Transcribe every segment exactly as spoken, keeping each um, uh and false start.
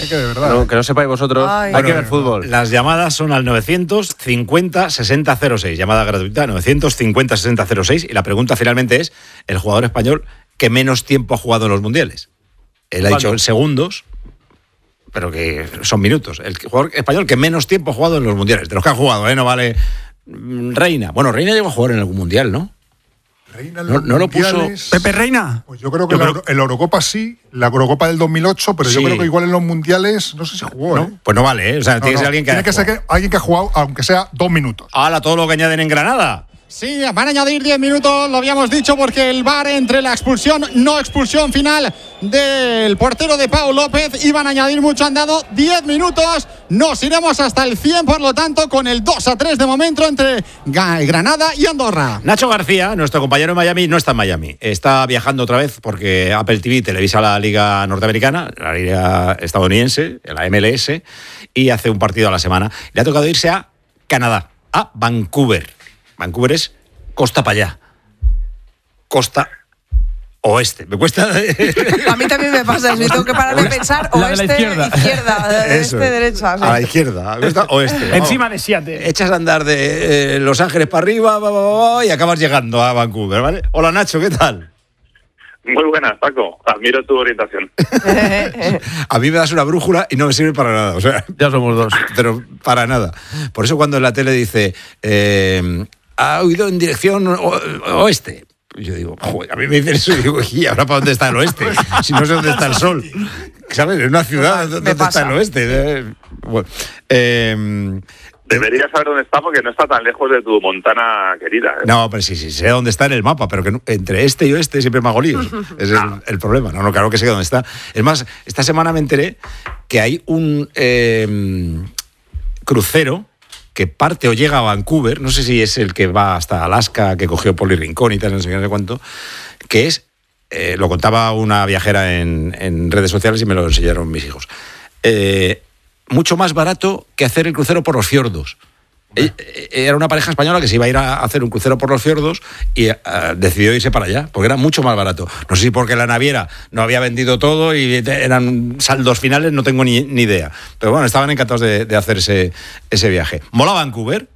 Es que de verdad. No, que no sepáis vosotros. Ay. Hay Bueno, que ver fútbol. Las llamadas son al novecientos cincuenta sesenta cero seis. Llamada gratuita, novecientos cincuenta sesenta cero seis. Y la pregunta finalmente es: el jugador español que menos tiempo ha jugado en los mundiales. Él ha ¿Cuándo? dicho en segundos, pero que son minutos. El jugador español que menos tiempo ha jugado en los mundiales. De los que ha jugado, ¿eh? No vale. Reina. Bueno, Reina llegó a jugar en algún mundial, ¿no? Reina en No- los no lo puso mundiales. Pepe Reina. Pues yo creo que Yo la, creo- Euro- en la Eurocopa sí, la Eurocopa del dos mil ocho, pero Sí. yo creo que igual en los mundiales no sé si jugó, ¿No? ¿eh? Pues no vale, ¿eh? O sea, No, tiene que no. ser alguien que Tiene ha que ser jugado. que- alguien que ha jugado, aunque sea dos minutos. ¡Hala, todo lo que añaden en Granada! Sí, van a añadir diez minutos, lo habíamos dicho, porque el V A R entre la expulsión, no expulsión final del portero de Pau López, iban a añadir mucho, han dado diez minutos, nos iremos hasta el cien, por lo tanto, con el dos a tres de momento entre Ga- Granada y Andorra. Nacho García, nuestro compañero en Miami, no está en Miami. Está viajando otra vez porque Apple T V televisa la liga norteamericana, la liga estadounidense, la M L S, y hace un partido a la semana. Le ha tocado irse a Canadá, a Vancouver. Vancouver es costa para allá. Costa oeste. Me cuesta... A mí también me pasa eso. Y tengo que parar de pensar La de la oeste, izquierda. izquierda, Eso. este, derecha. sí. A la izquierda. Me gusta oeste. vamos. Encima de Seattle. Echas a andar de eh, Los Ángeles para arriba va, va, va, va, y acabas llegando a Vancouver, ¿vale? Hola Nacho, ¿qué tal? Muy buenas, Paco. Admiro tu orientación. A mí me das una brújula y no me sirve para nada, o sea, Ya somos dos. pero para nada. Por eso cuando en la tele dice, eh, ha huido en dirección o- oeste. Yo digo, joder, a mí me dicen eso y digo, ¿y ahora para dónde está el oeste? Si no sé dónde está el sol. ¿Sabes? En una ciudad, Me ¿dónde está pasa. el oeste? Eh, Bueno, eh, Deberías saber dónde está porque no está tan lejos de tu Montana querida. ¿eh? no, pero sí, sí, sé dónde está en el mapa, pero que no- entre este y oeste siempre me hago líos. Es el, el problema. No, no, claro que sé dónde está. Es más, esta semana me enteré que hay un eh, crucero que parte o llega a Vancouver, no sé si es el que va hasta Alaska, que cogió Poli Rincón y tal, no sé qué, no sé cuánto, que es, eh, lo contaba una viajera en, en redes sociales y me lo enseñaron mis hijos, eh, mucho más barato que hacer el crucero por los fiordos. Eh, eh, Era una pareja española que se iba a ir a hacer un crucero por los fiordos y eh, decidió irse para allá, porque era mucho más barato. No sé si porque la naviera no había vendido todo y eran saldos finales, no tengo ni, ni idea. Pero bueno, estaban encantados de, de hacer ese, ese viaje. ¿Mola Vancouver?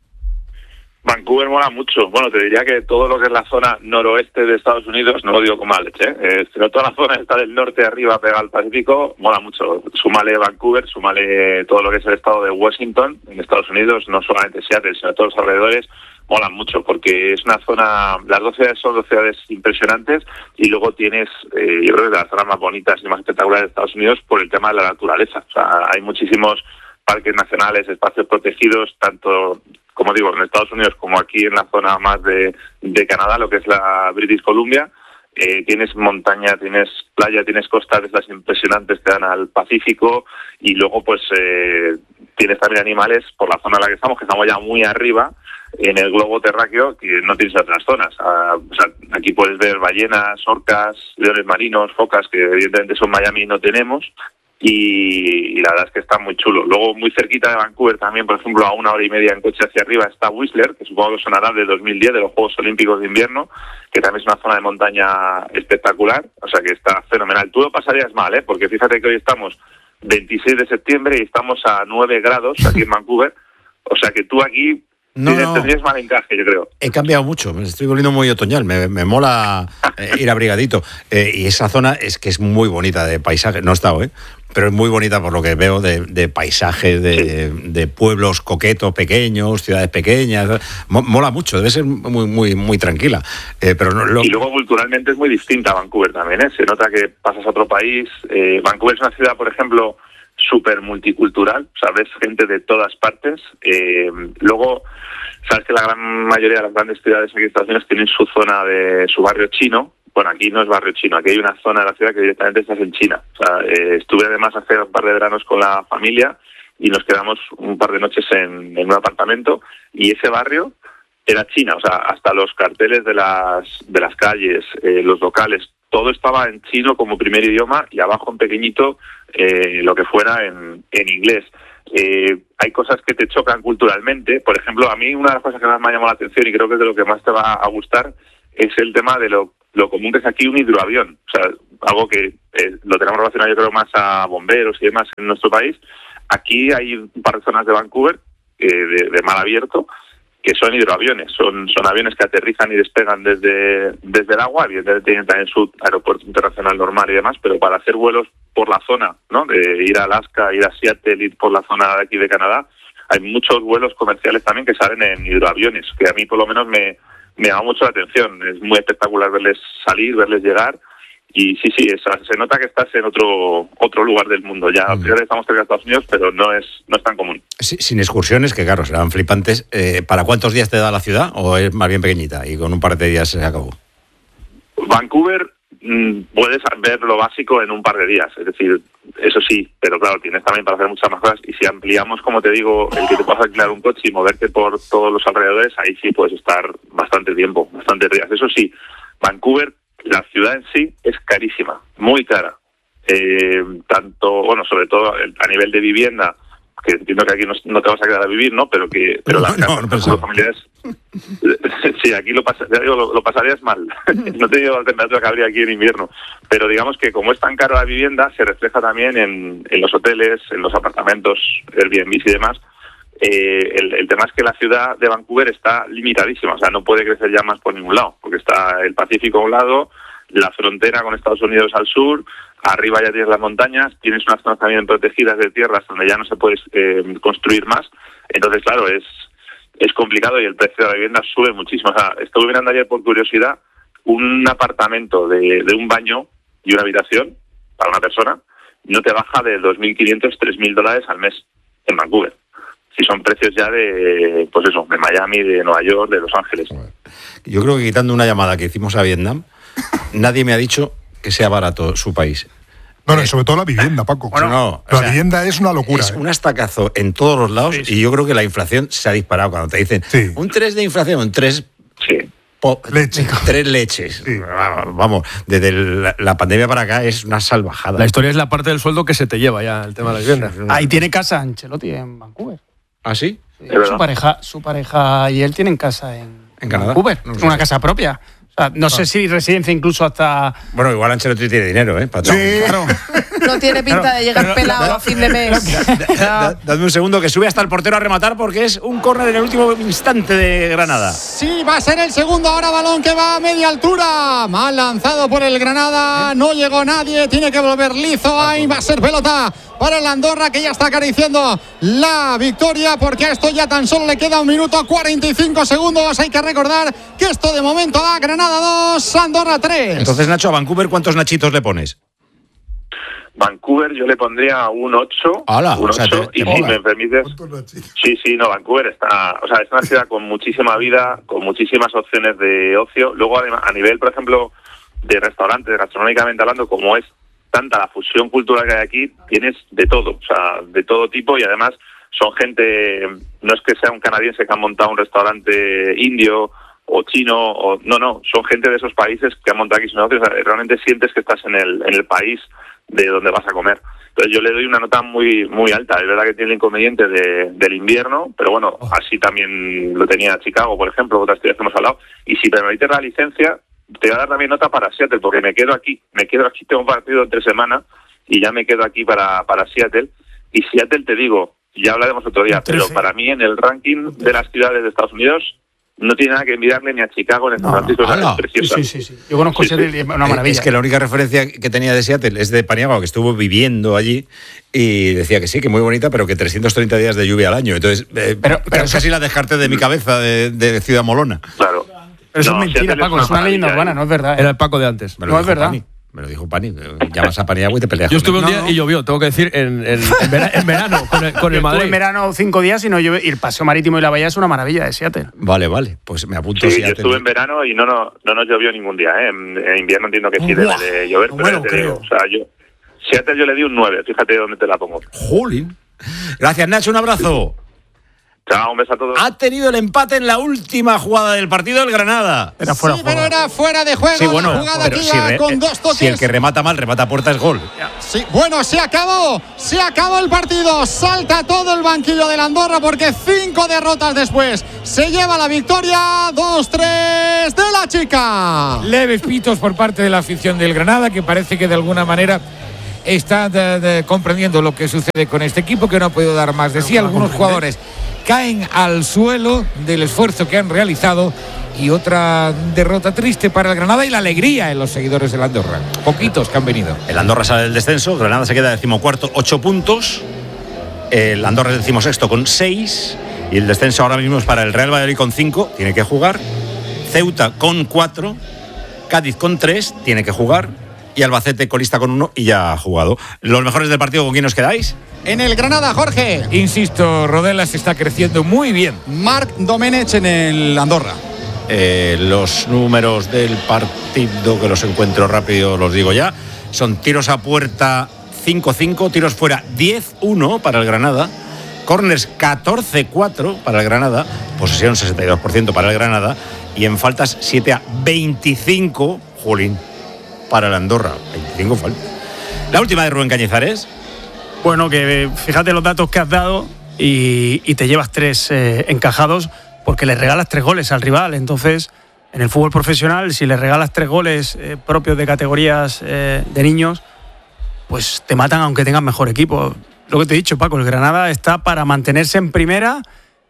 Vancouver mola mucho. Bueno, te diría que todo lo que es la zona noroeste de Estados Unidos, no lo digo con mala leche, ¿eh? sino toda la zona está del norte arriba pegada al Pacífico, mola mucho. Súmale Vancouver, súmale todo lo que es el estado de Washington en Estados Unidos, no solamente Seattle, sino todos los alrededores, molan mucho porque es una zona, las dos ciudades son dos ciudades impresionantes y luego tienes, eh, yo creo que de las zonas más bonitas y más espectaculares de Estados Unidos por el tema de la naturaleza. O sea, hay muchísimos parques nacionales, espacios protegidos, tanto, como digo, en Estados Unidos como aquí en la zona más de, de Canadá, lo que es la British Columbia. Eh, tienes montaña, tienes playa, tienes costas de estas impresionantes que dan al Pacífico y luego pues eh, tienes también animales por la zona en la que estamos, que estamos ya muy arriba en el globo terráqueo, que no tienes en otras zonas. Ah, o sea, aquí puedes ver ballenas, orcas, leones marinos, focas, que evidentemente son Miami no tenemos. Y, y la verdad es que está muy chulo. Luego, muy cerquita de Vancouver también, por ejemplo, a una hora y media en coche hacia arriba está Whistler, que supongo que sonará de dos mil diez, de los Juegos Olímpicos de Invierno, que también es una zona de montaña espectacular, o sea que está fenomenal. Tú lo pasarías mal, ¿eh? Porque fíjate que hoy estamos veintiséis de septiembre y estamos a nueve grados aquí en Vancouver, o sea que tú aquí No, tienes- no. tendrías mal encaje, yo creo. He cambiado mucho, me estoy volviendo muy otoñal, me, me mola eh, ir abrigadito. Eh, y esa zona es que es muy bonita de paisaje, no he estado, ¿eh? Pero es muy bonita por lo que veo de, de paisajes, de, de pueblos coquetos, pequeños, ciudades pequeñas. Mo- mola mucho, debe ser muy muy muy tranquila. Eh, pero no, lo- Y luego culturalmente es muy distinta a Vancouver también, ¿eh? Se nota que pasas a otro país. Eh, Vancouver es una ciudad, por ejemplo, súper multicultural, o sea, ves gente de todas partes. Eh, luego, sabes que la gran mayoría de las grandes ciudades aquí en Estados Unidos tienen su zona de su barrio chino. Bueno, aquí no es barrio chino, aquí hay una zona de la ciudad que directamente estás en China. O sea, eh, estuve además hace un par de veranos con la familia y nos quedamos un par de noches en, en un apartamento y ese barrio era China, o sea, hasta los carteles de las de las calles, eh, los locales, todo estaba en chino como primer idioma y abajo en pequeñito eh, lo que fuera en, en inglés. Eh, hay cosas que te chocan culturalmente. Por ejemplo, a mí una de las cosas que más me ha llamado la atención y creo que es de lo que más te va a gustar es el tema de lo lo común que es aquí un hidroavión. O sea, algo que eh, lo tenemos relacionado yo creo más a bomberos y demás en nuestro país. Aquí hay un par de zonas de Vancouver, eh, de, de mar abierto, que son hidroaviones. Son, son aviones que aterrizan y despegan desde, desde el agua. Evidentemente tienen también su aeropuerto internacional normal y demás, pero para hacer vuelos por la zona, ¿no? De ir a Alaska, ir a Seattle, ir por la zona de aquí de Canadá, hay muchos vuelos comerciales también que salen en hidroaviones, que a mí por lo menos me, me llama mucho la atención. Es muy espectacular verles salir, verles llegar. Y sí, sí, es, se nota que estás en otro otro lugar del mundo. Ya mm. estamos cerca de Estados Unidos, pero no es no es tan común. Sí, sin excursiones, que claro, serán flipantes. Eh, ¿Para cuántos días te da la ciudad? ¿O es más bien pequeñita y con un par de días se acabó? Vancouver mmm, puedes ver lo básico en un par de días. Es decir, eso sí, pero claro, tienes también para hacer muchas más cosas. Y si ampliamos, como te digo, el que te puedas alquilar un coche y moverte por todos los alrededores, ahí sí puedes estar bastante tiempo, bastantes días. Eso sí, Vancouver, la ciudad en sí es carísima, muy cara. Eh, tanto, bueno, sobre todo a nivel de vivienda, que entiendo que aquí no, no te vas a quedar a vivir, ¿no? Pero que pero no, las no, no, no, familiares, sí, aquí lo, pas, digo, lo, lo pasarías mal. No te digo la temperatura que habría aquí en invierno, pero digamos que como es tan caro la vivienda, se refleja también en, en los hoteles, en los apartamentos, Airbnb y demás. Eh, el, el tema es que la ciudad de Vancouver está limitadísima, o sea, no puede crecer ya más por ningún lado, porque está el Pacífico a un lado, la frontera con Estados Unidos al sur, arriba ya tienes las montañas, tienes unas zonas también protegidas de tierras donde ya no se puede eh, construir más, entonces claro, es es complicado y el precio de la vivienda sube muchísimo. O sea, estuve mirando ayer por curiosidad un apartamento de, de un baño y una habitación para una persona, no te baja de dos mil quinientos, tres mil dólares al mes en Vancouver. Si son precios ya de, pues eso, de Miami, de Nueva York, de Los Ángeles. Yo creo que quitando una llamada que hicimos a Vietnam, nadie me ha dicho que sea barato su país. No, no, sobre todo la vivienda, Paco. Bueno, no, la o sea, vivienda es una locura. Es ¿eh? un estacazo en todos los lados, sí, sí. Y yo creo que la inflación se ha disparado cuando te dicen sí. un tres de inflación, tres... Sí. Po, Leche. Tres leches. Sí. Vamos, desde la, la pandemia para acá es una salvajada. La historia es la parte del sueldo que se te lleva ya, el tema de la vivienda. Ahí tiene casa Ancelotti en Vancouver. ¿Ah, sí? Sí, su pareja, su pareja y él tienen casa en, ¿En Canadá? Vancouver, no una sé. casa propia. O sea, no ah. sé si residencia incluso hasta... Bueno, igual Ancelotti tiene dinero, ¿eh? Sí. Claro. No tiene pinta Claro. de llegar Pero- pelado pero- a fin de mes. Da- da- Dadme un segundo que sube hasta el portero a rematar porque es un córner en el último instante de Granada. Sí, va a ser el segundo ahora, balón que va a media altura. Mal lanzado por el Granada, no llegó nadie, tiene que volver lizo. Ahí va a ser pelota para el Andorra, que ya está acariciando la victoria, porque a esto ya tan solo le queda un minuto cuarenta y cinco segundos. Hay que recordar que esto de momento da Granada dos, Andorra tres. Entonces, Nacho, a Vancouver, ¿cuántos nachitos le pones? Vancouver yo le pondría un ocho, ¡Hala! un O sea, ocho, te- y te si mola. me permites, sí, sí, no, Vancouver está, o sea, es una ciudad con muchísima vida, con muchísimas opciones de ocio. Luego, además, a nivel, por ejemplo, de restaurantes, gastronómicamente hablando, como es tanta la fusión cultural que hay aquí, tienes de todo, o sea, de todo tipo, y además son gente, no es que sea un canadiense que ha montado un restaurante indio o chino, o no, no, son gente de esos países que han montado aquí sus negocios. O sea, realmente sientes que estás en el en el país de donde vas a comer. Entonces yo le doy una nota muy muy alta. Es verdad que tiene el inconveniente de, del invierno, pero bueno, así también lo tenía Chicago, por ejemplo, otras ciudades que hemos hablado. Y si me permites la licencia, te voy a dar también nota para Seattle, porque me quedo aquí, me quedo aquí, tengo un partido entre semana y ya me quedo aquí para, para Seattle. Y Seattle, te digo, ya hablaremos otro día, pero para mí en el ranking de las ciudades de Estados Unidos no tiene nada que envidiarle ni a Chicago ni a San Francisco. no, no. Es preciosa. Sí, sí, sí. Yo conozco Sí, Seattle sí. y es una maravilla. Es que la única referencia que tenía de Seattle es de Paniagua, que estuvo viviendo allí y decía que sí, que muy bonita, pero que trescientos treinta días de lluvia al año. Entonces, eh, Pero- pero eso- casi la descarté de mi cabeza de, de Ciudad Molona. Claro. Pero eso No, es mentira, Seattle Paco, es una leyenda maravilla, urbana, ¿eh? no es verdad. ¿eh? Era el Paco de antes. Me lo No, es dijo verdad. Pani. Me lo dijo Pani. Llamas a Paniagua y te peleas. Yo con estuve él. un día no. y llovió, tengo que decir, en, en, en vera- en verano, con el, con el Yo estuve Madrid. en verano cinco días y no llueve. Y el paseo marítimo y la bahía es una maravilla de Seattle. Vale, vale. Pues me apunto Sí, yo Seattle. estuve en verano y no, no, no nos llovió ningún día, ¿eh? En, en invierno entiendo que sí debe Buah, de llover, no pero me lo ya te digo, creo. o sea, yo, Seattle yo le di un nueve, fíjate dónde te la pongo. Jolín. Gracias, Nacho. Un abrazo. Chao, un beso a todos. Ha tenido el empate en la última jugada del partido el Granada. Era fuera Sí, de juego. pero era fuera de juego. Sí, bueno, la jugada pero que si, iba re- con dos toques. si el que remata mal, remata a puerta es gol. Sí, bueno, se acabó, se acabó el partido, salta todo el banquillo de la Andorra porque cinco derrotas después se lleva la victoria, dos tres de la chica. Leves pitos por parte de la afición del Granada, que parece que de alguna manera está de, de, comprendiendo lo que sucede con este equipo, que no ha podido dar más de sí. Algunos jugadores caen al suelo del esfuerzo que han realizado, y otra derrota triste para el Granada y la alegría en los seguidores del Andorra. Poquitos que han venido. El Andorra sale del descenso, Granada se queda decimocuarto, ocho puntos. El Andorra es decimosexto con seis. Y el descenso ahora mismo es para el Real Valladolid con cinco, tiene que jugar. Ceuta con cuatro. Cádiz con tres, tiene que jugar. Y Albacete colista con uno y ya ha jugado. Los mejores del partido, ¿con quién os quedáis? En el Granada, Jorge. Insisto, Rodelas está creciendo muy bien. Marc Domenech en el Andorra. Eh, los números del partido, que los encuentro rápido, los digo ya. Son tiros a puerta cinco cinco, tiros fuera diez uno para el Granada, corners catorce cuatro para el Granada, posesión sesenta y dos por ciento para el Granada, y en faltas siete a veinticinco, jolín, para el Andorra. veinticinco faltas. La última de Rubén Cañizares. Bueno, que fíjate los datos que has dado y, y te llevas tres eh, encajados, porque le regalas tres goles al rival. Entonces, en el fútbol profesional, si le regalas tres goles eh, propios de categorías eh, de niños, pues te matan aunque tengas mejor equipo. Lo que te he dicho, Paco, el Granada está para mantenerse en primera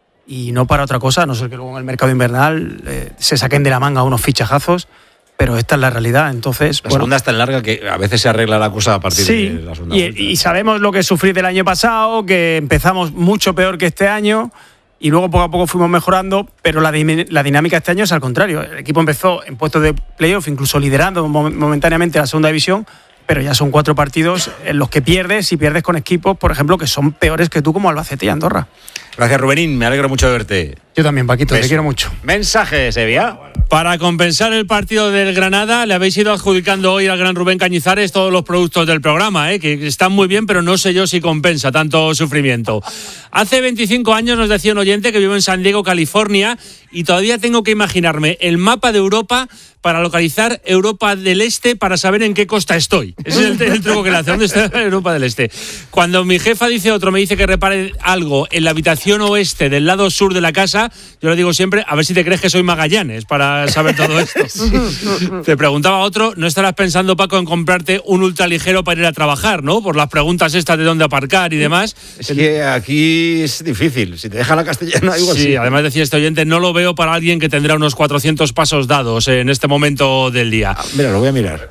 y no para otra cosa, a no ser que luego en el mercado invernal eh, se saquen de la manga unos fichajazos, pero esta es la realidad. Entonces, La bueno, segunda es tan larga que a veces se arregla la cosa a partir sí, de la segunda y, vuelta. y sabemos lo que sufrí del año pasado, que empezamos mucho peor que este año y luego poco a poco fuimos mejorando, pero la, la dinámica este año es al contrario. El equipo empezó en puestos de playoff, incluso liderando momentáneamente la segunda división, pero ya son cuatro partidos en los que pierdes, y pierdes con equipos, por ejemplo, que son peores que tú, como Albacete y Andorra. Gracias, Rubenín, me alegro mucho de verte. Yo también, Paquito, Beso. te quiero mucho. Mensaje, Sevilla. Para compensar el partido del Granada, le habéis ido adjudicando hoy al gran Rubén Cañizares todos los productos del programa, ¿eh? Que están muy bien, pero no sé yo si compensa tanto sufrimiento. Hace veinticinco años nos decía un oyente que vive en San Diego, California, y todavía tengo que imaginarme el mapa de Europa para localizar Europa del Este para saber en qué costa estoy. Ese es el, el truco que le hace. ¿Dónde está Europa del Este? Cuando mi jefa dice otro, me dice que repare algo en la habitación oeste del lado sur de la casa, yo le digo siempre, a ver si te crees que soy Magallanes para saber todo esto. Sí. Te preguntaba otro, ¿no estarás pensando, Paco, en comprarte un ultraligero para ir a trabajar, no? Por las preguntas estas de dónde aparcar y demás. Es que aquí es difícil. Si te deja la castellana, igual sí. Sí, además decía este oyente, no lo veo para alguien que tendrá unos cuatrocientos pasos dados en este momento del día. Ah, mira, lo voy a mirar.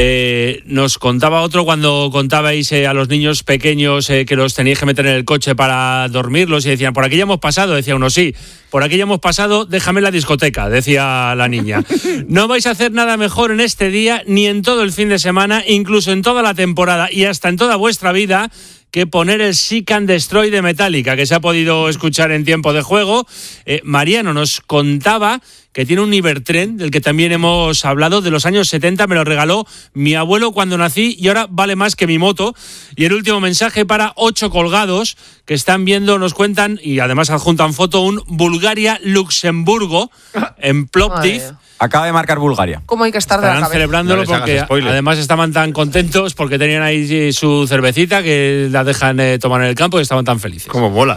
Eh, nos contaba otro cuando contabais eh, a los niños pequeños eh, que los teníais que meter en el coche para dormirlos y decían, por aquí ya hemos pasado, decía uno, sí, por aquí ya hemos pasado, déjame la discoteca, decía la niña. No vais a hacer nada mejor en este día, ni en todo el fin de semana, incluso en toda la temporada y hasta en toda vuestra vida, que poner el Seek and Destroy de Metallica, que se ha podido escuchar en tiempo de juego. Eh, Mariano nos contaba que tiene un Ibertren, del que también hemos hablado, de los años setenta, me lo regaló mi abuelo cuando nací y ahora vale más que mi moto. Y el último mensaje para ocho colgados que están viendo, nos cuentan, y además adjuntan foto, un Bulgaria-Luxemburgo en Plovdiv. Acaba de marcar Bulgaria. ¿Cómo hay que estar de la Estarán cabeza? celebrándolo No les hagas porque spoiler. además estaban tan contentos porque tenían ahí su cervecita que la dejan eh, tomar en el campo y estaban tan felices. Como bola.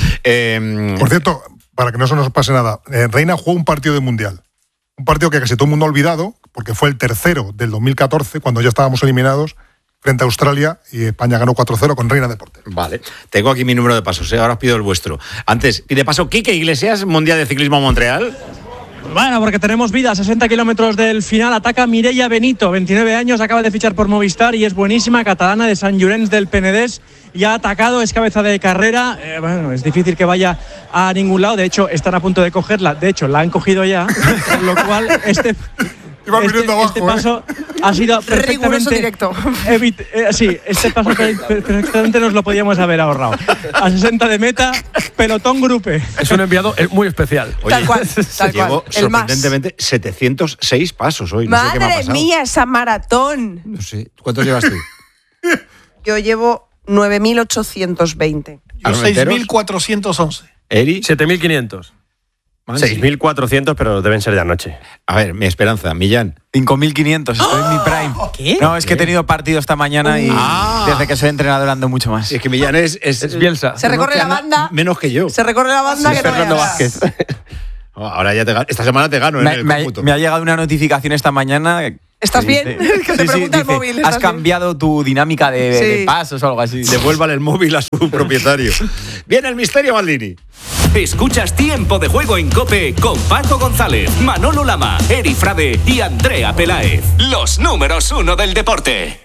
Eh, Por cierto, para que no se nos pase nada, eh, Reina jugó un partido de Mundial. Un partido que casi todo el mundo ha olvidado, porque fue el tercero del dos mil catorce, cuando ya estábamos eliminados frente a Australia, y España ganó cuatro cero con Reina de portero. Vale, tengo aquí mi número de pasos, ¿eh? Ahora os pido el vuestro. Antes, pide paso Quique Iglesias, Mundial de Ciclismo Montreal. Bueno, porque tenemos vida, a sesenta kilómetros del final, ataca Mireia Benito, veintinueve años, acaba de fichar por Movistar y es buenísima, catalana de Sant Llorenç del Penedès, y ha atacado, es cabeza de carrera, eh, bueno, es difícil que vaya a ningún lado, de hecho están a punto de cogerla, de hecho la han cogido ya, con lo cual este... Iba Este, viniendo abajo, este paso ¿eh? ha sido Riguroso perfectamente directo. evit- eh, sí, este paso per- perfectamente nos lo podíamos haber ahorrado. A sesenta de meta, pelotón grupe. Es un enviado muy especial. Oye, Tal cual, tal llevo cual. El más. sorprendentemente setecientos seis pasos hoy. No sé qué me ha Madre pasado. mía, esa maratón. No sé. ¿Cuántos llevas tú? Yo llevo nueve mil ochocientos veinte. ¿A los enteros? seis mil cuatrocientos once. ¿Eri? siete mil quinientos. seis mil cuatrocientos, pero deben ser de anoche. A ver, mi esperanza, Millán. cinco mil quinientos, estoy en mi prime. ¿Qué? No, es que he tenido partido esta mañana y Ah. desde que soy entrenador ando mucho más. Es que Millán es... Es, Es Bielsa. Se recorre la banda. Menos que yo. Se recorre la banda Es que no Fernando veas. Vázquez. Oh, ahora ya te gano. Esta semana te gano en Me, el me ha, cómputo. me ha llegado una notificación esta mañana. ¿Estás que bien? dice- Que te Sí, sí, pregunta el dice, móvil, Has ¿estás bien? cambiado tu dinámica de, Sí. de pasos o algo así. Devuélvale el móvil a su propietario. Viene el misterio Maldini. Escuchas Tiempo de Juego en COPE con Paco González, Manolo Lama, Eri Frade y Andrea Peláez. Los números uno del deporte.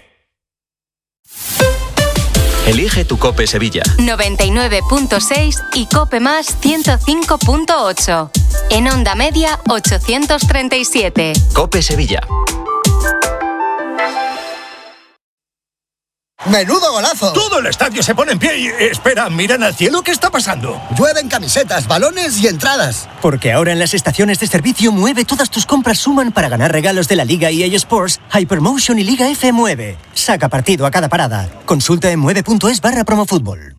Elige tu COPE Sevilla. noventa y nueve punto seis y COPE Más ciento cinco punto ocho. En onda media ochocientos treinta y siete. COPE Sevilla. ¡Menudo golazo! Todo el estadio se pone en pie y... Espera, miran al cielo, ¿qué está pasando? Llueven camisetas, balones y entradas. Porque ahora en las estaciones de servicio Mueve todas tus compras suman para ganar regalos de la Liga E A Sports, Hypermotion y Liga F Mueve. Saca partido a cada parada. Consulta en mueve punto es barra promofútbol.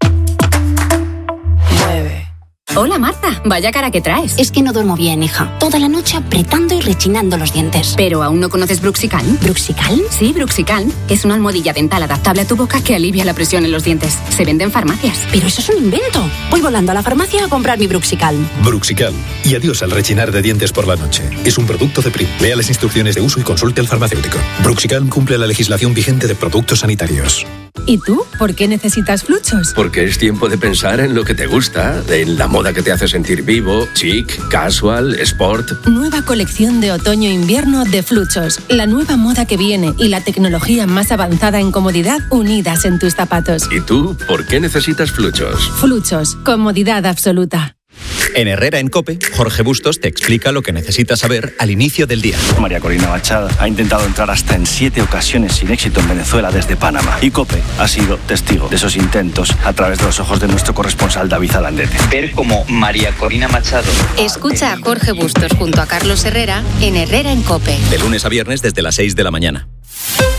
Hola Marta, vaya cara que traes. Es que no duermo bien, hija. Toda la noche apretando y rechinando los dientes. ¿Pero aún no conoces Bruxicalm? ¿Bruxicalm? Sí, Bruxicalm, que es una almohadilla dental adaptable a tu boca que alivia la presión en los dientes. Se vende en farmacias. Pero eso es un invento. Voy volando a la farmacia a comprar mi Bruxicalm. Bruxicalm. Y adiós al rechinar de dientes por la noche. Es un producto de Prim. Lea las instrucciones de uso y consulte al farmacéutico. Bruxicalm cumple la legislación vigente de productos sanitarios. ¿Y tú? ¿Por qué necesitas Fluchos? Porque es tiempo de pensar en lo que te gusta, en la moda que te hace sentir vivo, chic, casual, sport. Nueva colección de otoño-invierno de Fluchos. La nueva moda que viene y la tecnología más avanzada en comodidad unidas en tus zapatos. ¿Y tú? ¿Por qué necesitas Fluchos? Fluchos. Comodidad absoluta. En Herrera en COPE, Jorge Bustos te explica lo que necesitas saber al inicio del día. María Corina Machado ha intentado entrar hasta en siete ocasiones sin éxito en Venezuela desde Panamá. Y COPE ha sido testigo de esos intentos a través de los ojos de nuestro corresponsal David Alandete. Ver como María Corina Machado. Escucha a Jorge Bustos junto a Carlos Herrera en Herrera en COPE. De lunes a viernes desde las seis de la mañana.